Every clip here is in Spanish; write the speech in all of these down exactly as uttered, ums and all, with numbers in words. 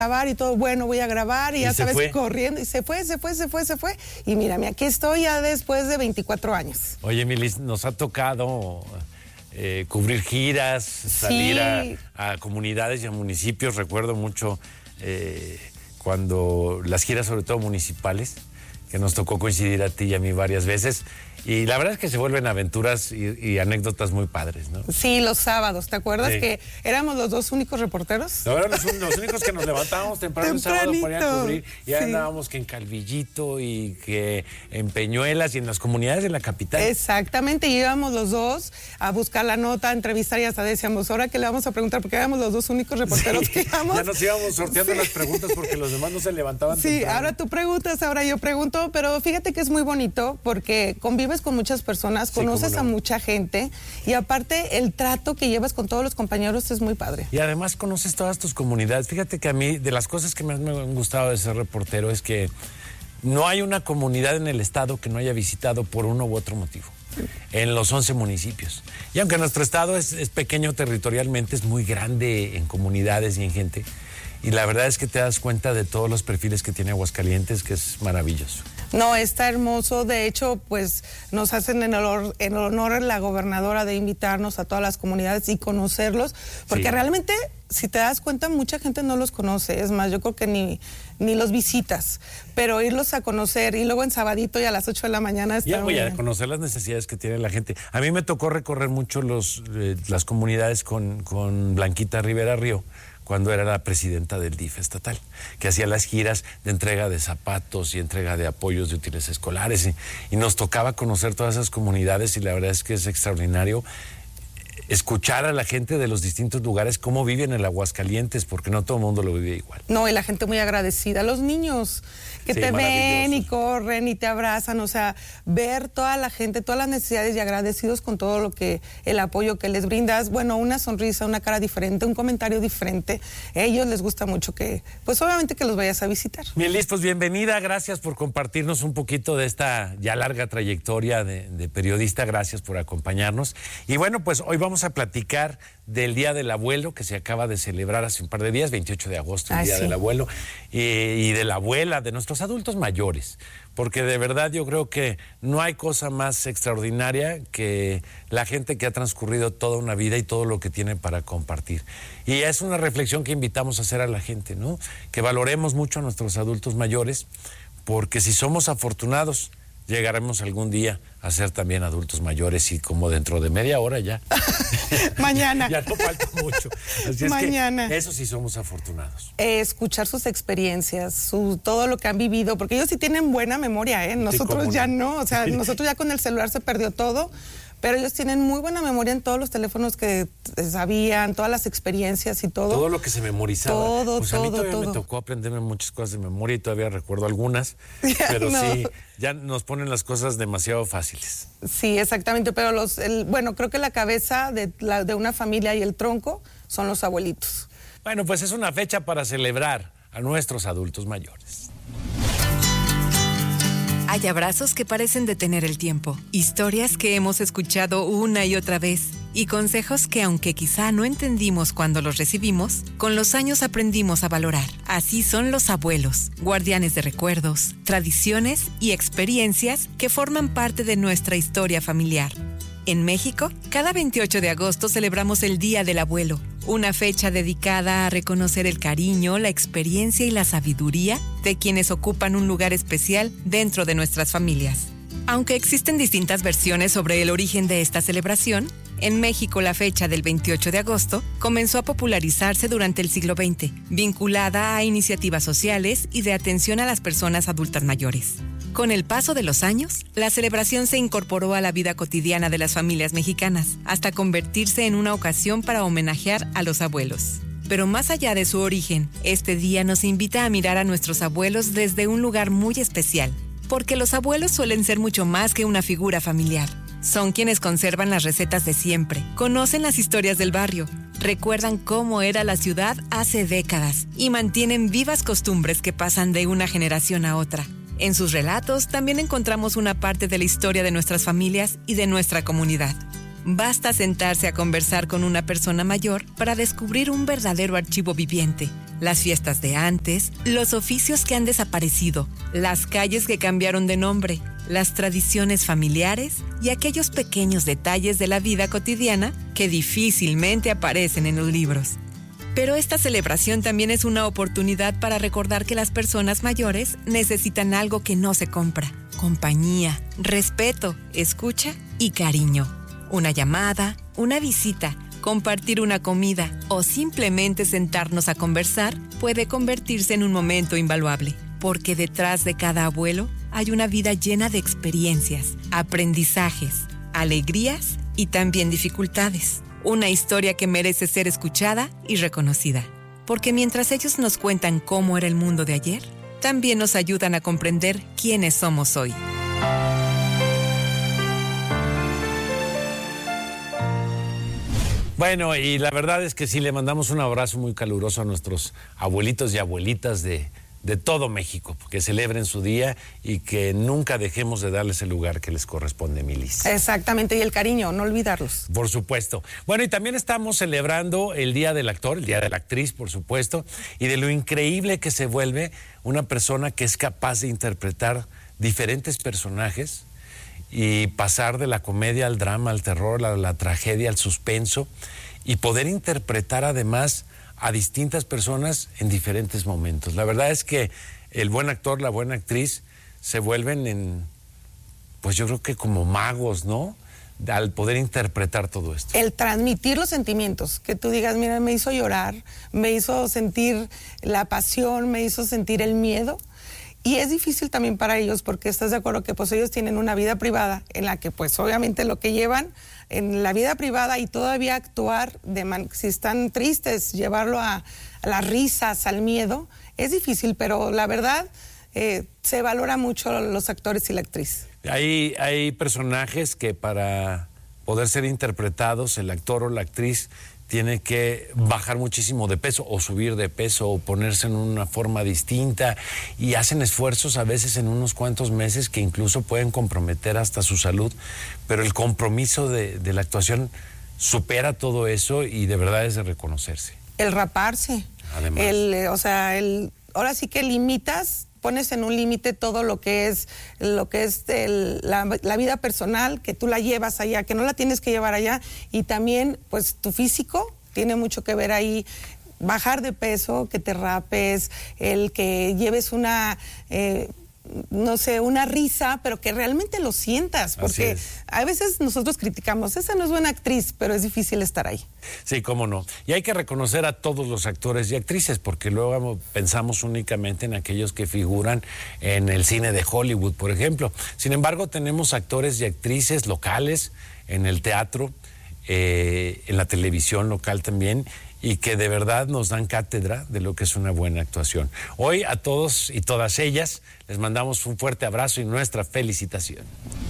grabar y todo, bueno, voy a grabar y, ¿Y ya se sabes, fue? corriendo y se fue, se fue, se fue, se fue. Y mírame, aquí estoy ya después de veinticuatro años. Oye, Milis, nos ha tocado eh, cubrir giras, salir Sí. a, a comunidades y a municipios. Recuerdo mucho eh, cuando las giras, sobre todo municipales, que nos tocó coincidir a ti y a mí varias veces. Y la verdad es que se vuelven aventuras y, y anécdotas muy padres, ¿no? Sí, los sábados, ¿te acuerdas Sí. que éramos los dos únicos reporteros? No, eran los, los únicos que nos levantábamos temprano el sábado para ir a Tempranito, cubrir. Y sí. andábamos que en Calvillito y que en Peñuelas y en las comunidades de la capital. Exactamente, y íbamos los dos a buscar la nota, a entrevistar y hasta decíamos, ahora que le vamos a preguntar, porque éramos los dos únicos reporteros Sí, que íbamos. ya nos íbamos sorteando Sí. las preguntas porque los demás no se levantaban Sí, temprano. ahora tú preguntas, ahora yo pregunto, pero fíjate que es muy bonito porque convives con muchas personas, Sí, conoces cómo no. a mucha gente y aparte el trato que llevas con todos los compañeros es muy padre. Y además conoces todas tus comunidades. Fíjate que a mí, de las cosas que más me han gustado de ser reportero es que no hay una comunidad en el estado que no haya visitado por uno u otro motivo. En los once municipios. Y aunque nuestro estado es, es pequeño territorialmente, es muy grande en comunidades y en gente. Y la verdad es que te das cuenta de todos los perfiles que tiene Aguascalientes, que es maravilloso. No, está hermoso. De hecho, pues nos hacen en honor, en honor a la gobernadora de invitarnos a todas las comunidades y conocerlos, porque Sí. realmente, si te das cuenta, mucha gente no los conoce. Es más, yo creo que ni, ni los visitas, pero irlos a conocer y luego en sabadito y a las ocho de la mañana está Ya voy muy a bien. conocer las necesidades que tiene la gente. A mí me tocó recorrer mucho los, eh, las comunidades con, con Blanquita Rivera Río, cuando era la presidenta del D I F estatal, que hacía las giras de entrega de zapatos y entrega de apoyos de útiles escolares. Y, y nos tocaba conocer todas esas comunidades y la verdad es que es extraordinario escuchar a la gente de los distintos lugares cómo viven en el Aguascalientes, porque no todo el mundo lo vive igual. No, y la gente muy agradecida, los niños que Sí, te ven y maravillosos. corren y te abrazan, o sea, ver toda la gente, todas las necesidades y agradecidos con todo lo que, el apoyo que les brindas, bueno, una sonrisa, una cara diferente, un comentario diferente, a ellos les gusta mucho que, pues obviamente que los vayas a visitar. Mielis, pues bienvenida, gracias por compartirnos un poquito de esta ya larga trayectoria de, de periodista, gracias por acompañarnos. Y bueno, pues hoy vamos a platicar del Día del Abuelo, que se acaba de celebrar hace un par de días, veintiocho de agosto, el Ay, Día sí. del Abuelo, y, y de la abuela, de nuestros adultos mayores, porque de verdad yo creo que no hay cosa más extraordinaria que la gente que ha transcurrido toda una vida y todo lo que tiene para compartir. Y es una reflexión que invitamos a hacer a la gente, ¿no? Que valoremos mucho a nuestros adultos mayores, porque si somos afortunados, llegaremos algún día a ser también adultos mayores y como dentro de media hora ya. Mañana. Ya no falta mucho. Así es Mañana. que eso sí somos afortunados. Eh, escuchar sus experiencias, su, todo lo que han vivido, porque ellos sí tienen buena memoria, ¿eh? Nosotros cómo ya no. no, o sea, nosotros ya con el celular se perdió todo, pero ellos tienen muy buena memoria en todos los teléfonos que eh, sabían, todas las experiencias y todo. Todo lo que se memorizaba. Todo, pues a mí todo, todavía todo. me tocó aprenderme muchas cosas de memoria y todavía recuerdo algunas, pero no. sí, ya nos ponen las cosas demasiado fáciles. Sí, exactamente, pero los, el, bueno, creo que la cabeza de, la, de una familia y el tronco son los abuelitos. Bueno, pues es una fecha para celebrar a nuestros adultos mayores. Hay abrazos que parecen detener el tiempo, historias que hemos escuchado una y otra vez y consejos que aunque quizá no entendimos cuando los recibimos, con los años aprendimos a valorar. Así son los abuelos, guardianes de recuerdos, tradiciones y experiencias que forman parte de nuestra historia familiar. En México, cada veintiocho de agosto celebramos el Día del Abuelo, una fecha dedicada a reconocer el cariño, la experiencia y la sabiduría de quienes ocupan un lugar especial dentro de nuestras familias. Aunque existen distintas versiones sobre el origen de esta celebración, en México la fecha del veintiocho de agosto comenzó a popularizarse durante el siglo veinte, vinculada a iniciativas sociales y de atención a las personas adultas mayores. Con el paso de los años, la celebración se incorporó a la vida cotidiana de las familias mexicanas, hasta convertirse en una ocasión para homenajear a los abuelos. Pero más allá de su origen, este día nos invita a mirar a nuestros abuelos desde un lugar muy especial, porque los abuelos suelen ser mucho más que una figura familiar. Son quienes conservan las recetas de siempre, conocen las historias del barrio, recuerdan cómo era la ciudad hace décadas y mantienen vivas costumbres que pasan de una generación a otra. En sus relatos también encontramos una parte de la historia de nuestras familias y de nuestra comunidad. Basta sentarse a conversar con una persona mayor para descubrir un verdadero archivo viviente, las fiestas de antes, los oficios que han desaparecido, las calles que cambiaron de nombre, las tradiciones familiares y aquellos pequeños detalles de la vida cotidiana que difícilmente aparecen en los libros. Pero esta celebración también es una oportunidad para recordar que las personas mayores necesitan algo que no se compra: compañía, respeto, escucha y cariño. Una llamada, una visita, compartir una comida o simplemente sentarnos a conversar puede convertirse en un momento invaluable, porque detrás de cada abuelo hay una vida llena de experiencias, aprendizajes, alegrías y también dificultades. Una historia que merece ser escuchada y reconocida, porque mientras ellos nos cuentan cómo era el mundo de ayer, también nos ayudan a comprender quiénes somos hoy. Bueno, y la verdad es que sí, le mandamos un abrazo muy caluroso a nuestros abuelitos y abuelitas de, de todo México, que celebren su día y que nunca dejemos de darles el lugar que les corresponde, Milis. Exactamente, y el cariño, no olvidarlos. Por supuesto. Bueno, y también estamos celebrando el Día del Actor, el Día de la Actriz, por supuesto, y de lo increíble que se vuelve una persona que es capaz de interpretar diferentes personajes y pasar de la comedia al drama, al terror, a la tragedia, al suspenso, y poder interpretar además a distintas personas en diferentes momentos. La verdad es que el buen actor, la buena actriz, se vuelven en, pues yo creo que como magos, ¿no? Al poder interpretar todo esto. El transmitir los sentimientos, que tú digas, mira, me hizo llorar, me hizo sentir la pasión, me hizo sentir el miedo. Y es difícil también para ellos, porque estás de acuerdo que pues ellos tienen una vida privada en la que pues obviamente lo que llevan en la vida privada y todavía actuar, de man si están tristes, llevarlo a, a las risas, al miedo, es difícil, pero la verdad eh, se valora mucho los actores y la actriz. Hay, hay personajes que para poder ser interpretados, el actor o la actriz tiene que bajar muchísimo de peso o subir de peso o ponerse en una forma distinta, y hacen esfuerzos a veces en unos cuantos meses que incluso pueden comprometer hasta su salud, pero el compromiso de, de la actuación supera todo eso y de verdad es de reconocerse. El raparse, además. El, o sea, el, ahora sí que limitas, pones en un límite todo lo que es lo que es el, la, la vida personal, que tú la llevas allá, que no la tienes que llevar allá, y también pues tu físico tiene mucho que ver ahí, bajar de peso, que te rapes, el que lleves una eh, no sé, una risa, pero que realmente lo sientas, porque a veces nosotros criticamos, esa no es buena actriz, pero es difícil estar ahí. Sí, cómo no. Y hay que reconocer a todos los actores y actrices, porque luego pensamos únicamente en aquellos que figuran en el cine de Hollywood, por ejemplo. Sin embargo, tenemos actores y actrices locales en el teatro, eh, en la televisión local también, y que de verdad nos dan cátedra de lo que es una buena actuación. Hoy a todos y todas ellas les mandamos un fuerte abrazo y nuestra felicitación.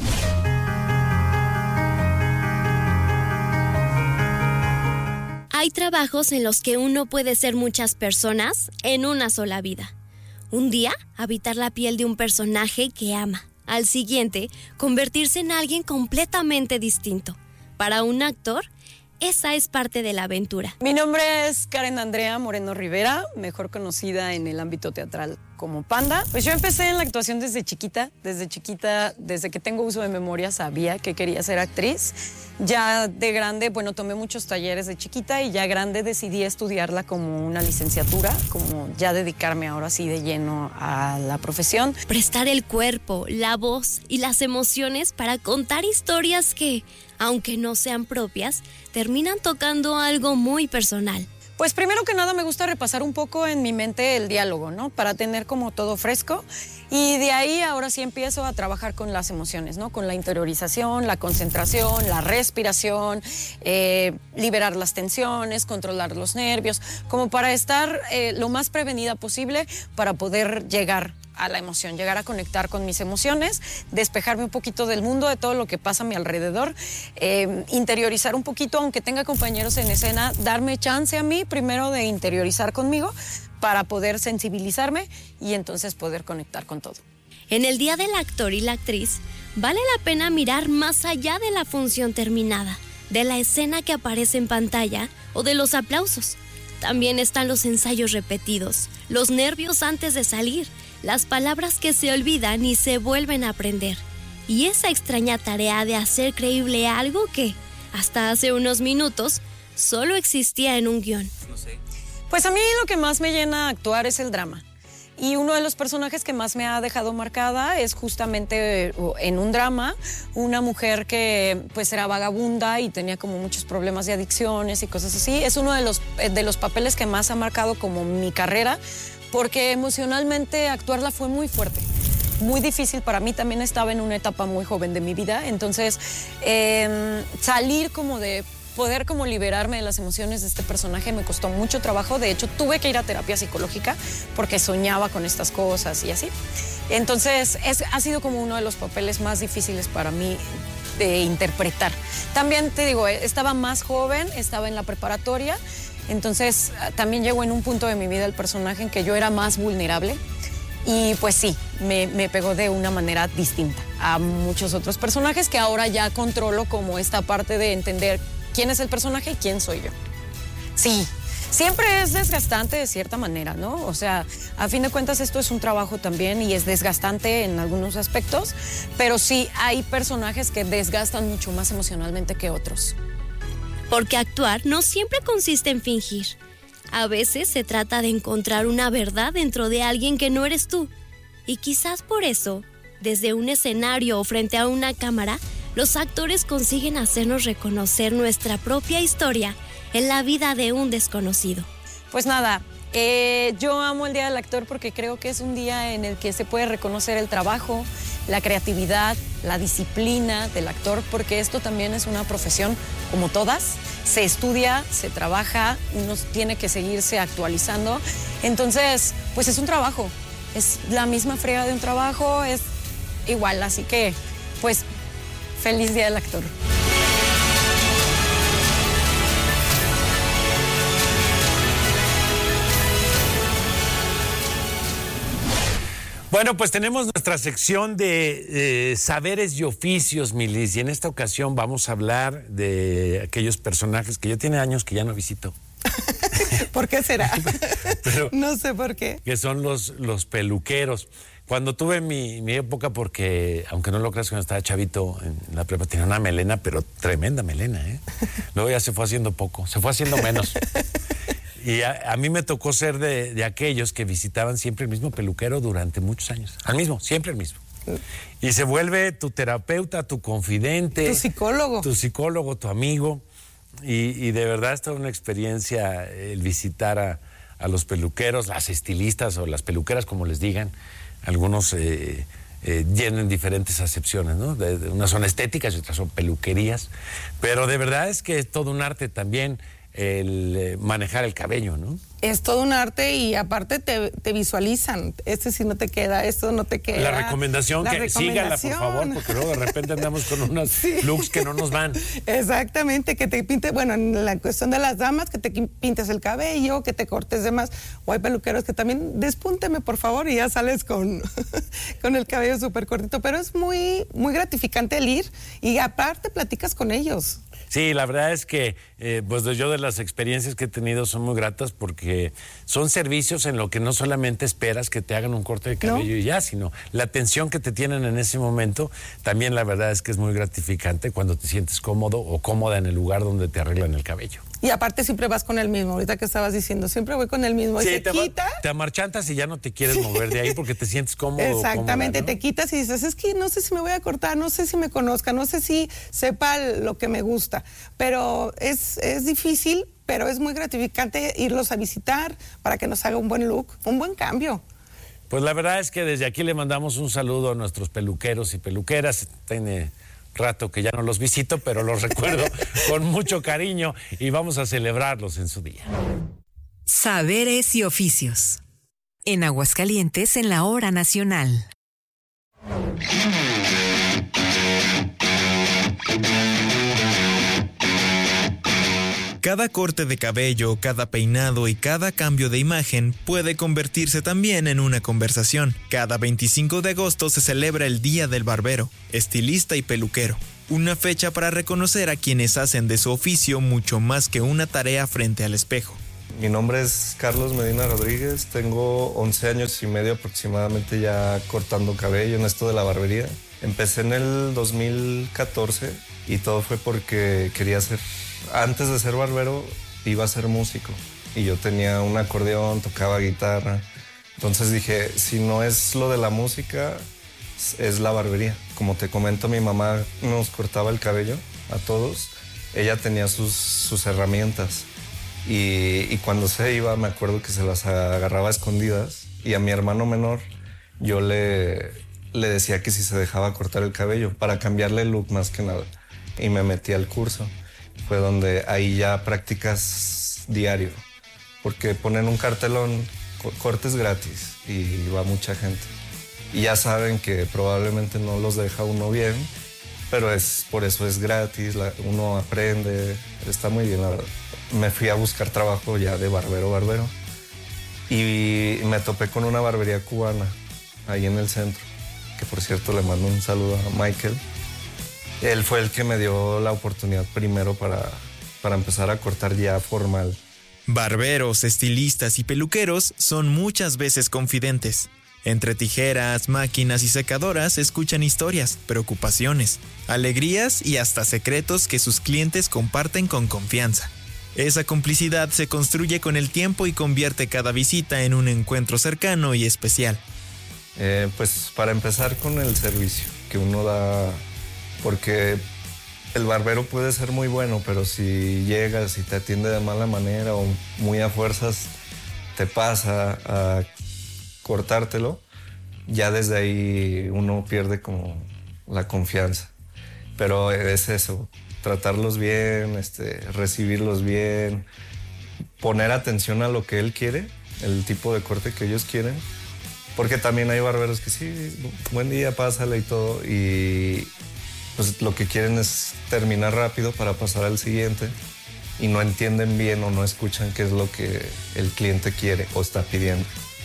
Hay trabajos en los que uno puede ser muchas personas en una sola vida. Un día, habitar la piel de un personaje que ama. Al siguiente, convertirse en alguien completamente distinto. Para un actor, esa es parte de la aventura. Mi nombre es Karen Andrea Moreno Rivera, mejor conocida en el ámbito teatral como Panda. Pues yo empecé en la actuación desde chiquita, desde chiquita, desde que tengo uso de memoria sabía que quería ser actriz. Ya de grande, bueno, tomé muchos talleres de chiquita y ya grande decidí estudiarla como una licenciatura, como ya dedicarme ahora sí de lleno a la profesión. Prestar el cuerpo, la voz y las emociones para contar historias que, aunque no sean propias, terminan tocando algo muy personal. Pues primero que nada me gusta repasar un poco en mi mente el diálogo, ¿no? Para tener como todo fresco. Y de ahí ahora sí empiezo a trabajar con las emociones, ¿no? Con la interiorización, la concentración, la respiración, eh, liberar las tensiones, controlar los nervios, como para estar eh, lo más prevenida posible para poder llegar a la emoción, llegar a conectar con mis emociones, despejarme un poquito del mundo, de todo lo que pasa a mi alrededor, eh, interiorizar un poquito, aunque tenga compañeros en escena, darme chance a mí primero de interiorizar conmigo para poder sensibilizarme y entonces poder conectar con todo. En el Día del Actor y la Actriz, vale la pena mirar más allá de la función terminada, de la escena que aparece en pantalla o de los aplausos. También están los ensayos repetidos, los nervios antes de salir, las palabras que se olvidan y se vuelven a aprender. Y esa extraña tarea de hacer creíble algo que, hasta hace unos minutos, solo existía en un guión. Pues a mí lo que más me llena actuar es el drama. Y uno de los personajes que más me ha dejado marcada es justamente en un drama, una mujer que pues era vagabunda y tenía como muchos problemas de adicciones y cosas así. Es uno de los, de los papeles que más ha marcado como mi carrera, porque emocionalmente actuarla fue muy fuerte, muy difícil para mí. También estaba en una etapa muy joven de mi vida, entonces eh, salir como de... poder como liberarme de las emociones de este personaje me costó mucho trabajo. De hecho, tuve que ir a terapia psicológica porque soñaba con estas cosas y así. Entonces, es, ha sido como uno de los papeles más difíciles para mí de interpretar. También te digo, estaba más joven, estaba en la preparatoria, entonces también llegó en un punto de mi vida el personaje en que yo era más vulnerable. Y pues sí, me, me pegó de una manera distinta a muchos otros personajes que ahora ya controlo como esta parte de entender quién es el personaje y quién soy yo. Sí, siempre es desgastante de cierta manera, ¿no? O sea, a fin de cuentas esto es un trabajo también y es desgastante en algunos aspectos, pero sí hay personajes que desgastan mucho más emocionalmente que otros. Porque actuar no siempre consiste en fingir. A veces se trata de encontrar una verdad dentro de alguien que no eres tú. Y quizás por eso, desde un escenario o frente a una cámara, los actores consiguen hacernos reconocer nuestra propia historia en la vida de un desconocido. Pues nada, eh, yo amo el Día del Actor porque creo que es un día en el que se puede reconocer el trabajo, la creatividad, la disciplina del actor, porque esto también es una profesión como todas. Se estudia, se trabaja, uno tiene que seguirse actualizando. Entonces, pues es un trabajo, es la misma friega de un trabajo, es igual, así que, pues, feliz Día del Actor. Bueno, pues tenemos nuestra sección de eh, saberes y oficios, Milis, y en esta ocasión vamos a hablar de aquellos personajes que yo tiene años que ya no visito. ¿Por qué será? Pero, no sé por qué. Que son los, los peluqueros. Cuando tuve mi, mi época, porque aunque no lo creas, cuando estaba chavito en la prepa tenía una melena, pero tremenda melena, ¿eh? Luego ya se fue haciendo poco, se fue haciendo menos. Y a, a mí me tocó ser de, de aquellos que visitaban siempre el mismo peluquero durante muchos años. Al mismo, siempre el mismo. Y se vuelve tu terapeuta, tu confidente. Tu psicólogo. Tu psicólogo, tu amigo. Y, y de verdad es toda una experiencia el visitar a, a los peluqueros, las estilistas o las peluqueras, como les digan. Algunos eh, eh, tienen diferentes acepciones, ¿no? De, de unas son estéticas y otras son peluquerías. Pero de verdad es que es todo un arte también el eh, manejar el cabello, ¿no? Es todo un arte y aparte te, te visualizan. Este sí no te queda, esto no te queda. La recomendación, La que recomendación. sígala, por favor, porque luego de repente andamos con unos sí. looks que no nos van. Exactamente, que te pintes, bueno, en la cuestión de las damas, que te pintes el cabello, que te cortes de más. O hay peluqueros que también, despúnteme, por favor, y ya sales con, con el cabello súper cortito. Pero es muy, muy gratificante el ir y aparte platicas con ellos. Sí, la verdad es que eh, pues yo de las experiencias que he tenido son muy gratas porque son servicios en lo que no solamente esperas que te hagan un corte de cabello ¿No? y ya, sino la atención que te tienen en ese momento, también la verdad es que es muy gratificante cuando te sientes cómodo o cómoda en el lugar donde te arreglan el cabello. Y aparte siempre vas con el mismo, ahorita que estabas diciendo, siempre voy con el mismo. Sí, y se te, quita. te amarchantas y ya no te quieres sí. mover de ahí porque te sientes cómodo. Exactamente, cómoda, ¿no? Te quitas y dices, es que no sé si me voy a cortar, no sé si me conozca, no sé si sepa lo que me gusta, pero es, es difícil, pero es muy gratificante irlos a visitar para que nos haga un buen look, un buen cambio. Pues la verdad es que desde aquí le mandamos un saludo a nuestros peluqueros y peluqueras. Tiene rato que ya no los visito, pero los recuerdo con mucho cariño y vamos a celebrarlos en su día. Saberes y oficios. En Aguascalientes, en la hora nacional. Cada corte de cabello, cada peinado y cada cambio de imagen puede convertirse también en una conversación. Cada veinticinco de agosto se celebra el Día del Barbero, Estilista y Peluquero. Una fecha para reconocer a quienes hacen de su oficio mucho más que una tarea frente al espejo. Mi nombre es Carlos Medina Rodríguez, tengo once años y medio aproximadamente ya cortando cabello en esto de la barbería. Empecé en el dos mil catorce y todo fue porque quería ser, antes de ser barbero, iba a ser músico. Y yo tenía un acordeón, tocaba guitarra. Entonces dije, si no es lo de la música, es la barbería. Como te comento, mi mamá nos cortaba el cabello a todos. Ella tenía sus, sus herramientas. Y, y cuando se iba, me acuerdo que se las agarraba a escondidas. Y a mi hermano menor, yo le, le decía que si se dejaba cortar el cabello, para cambiarle el look más que nada. Y me metí al curso. Fue donde ahí ya practicas diario. Porque ponen un cartelón, cortes gratis, y va mucha gente. Y ya saben que probablemente no los deja uno bien, pero es, por eso es gratis, la, uno aprende, está muy bien, la verdad. Me fui a buscar trabajo ya de barbero, barbero, y me topé con una barbería cubana ahí en el centro, que por cierto le mando un saludo a Michael. Él fue el que me dio la oportunidad primero para, para empezar a cortar ya formal. Barberos, estilistas y peluqueros son muchas veces confidentes. Entre tijeras, máquinas y secadoras escuchan historias, preocupaciones, alegrías y hasta secretos que sus clientes comparten con confianza. Esa complicidad se construye con el tiempo y convierte cada visita en un encuentro cercano y especial. Eh, pues para empezar con el servicio que uno da, porque el barbero puede ser muy bueno, pero si llegas y te atiende de mala manera o muy a fuerzas te pasa a cortártelo, ya desde ahí uno pierde como la confianza. Pero es eso, tratarlos bien, este, recibirlos bien, poner atención a lo que él quiere, el tipo de corte que ellos quieren, porque también hay barberos que sí, buen día, pásale y todo, y pues lo que quieren es terminar rápido para pasar al siguiente y no entienden bien o no escuchan qué es lo que el cliente quiere o está pidiendo.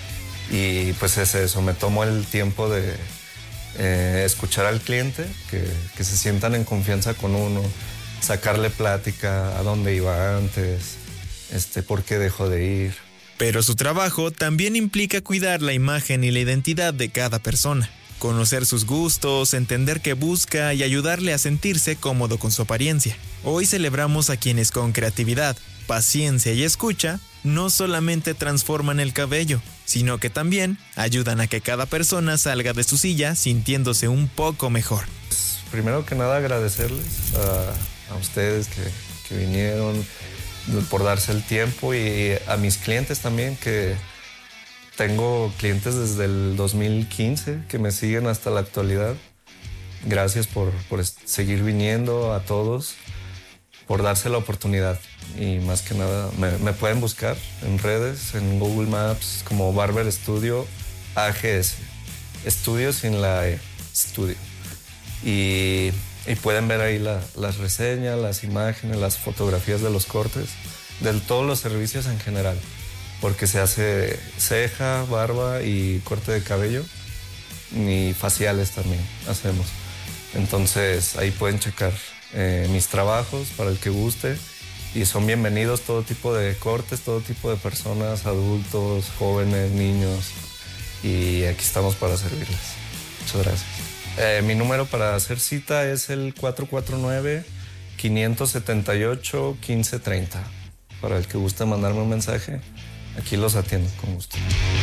Y pues es eso, me tomo el tiempo de eh, escuchar al cliente, que, que se sientan en confianza con uno, sacarle plática a dónde iba antes, este, por qué dejó de ir. Pero su trabajo también implica cuidar la imagen y la identidad de cada persona, conocer sus gustos, entender qué busca y ayudarle a sentirse cómodo con su apariencia. Hoy celebramos a quienes con creatividad, paciencia y escucha no solamente transforman el cabello, sino que también ayudan a que cada persona salga de su silla sintiéndose un poco mejor. Pues, primero que nada agradecerles a, a ustedes que, que vinieron, por darse el tiempo, y a mis clientes también, que tengo clientes desde el dos mil quince que me siguen hasta la actualidad. Gracias por, por seguir viniendo, a todos, por darse la oportunidad. Y más que nada, me, me pueden buscar en redes, en Google Maps, como Barber Studio A G S. Estudio sin la E, Studio. Y, y pueden ver ahí la, las reseñas, las imágenes, las fotografías de los cortes, de todos los servicios en general. Porque se hace ceja, barba y corte de cabello, y faciales también hacemos. Entonces ahí pueden checar eh, mis trabajos para el que guste, y son bienvenidos todo tipo de cortes, todo tipo de personas, adultos, jóvenes, niños, y aquí estamos para servirles. Muchas gracias. Eh, mi número para hacer cita es el cuatro cuatro nueve, cinco siete ocho, uno cinco tres cero. Para el que guste mandarme un mensaje, aquí los atiendo con gusto.